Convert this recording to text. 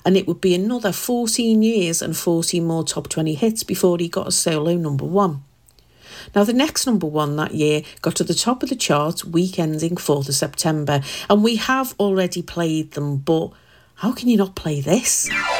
and it would be another 14 years and 14 more top 20 hits before he got a solo number one. Now, the next number one that year got to the top of the charts week ending 4th of September, and we have already played them, but how can you not play this?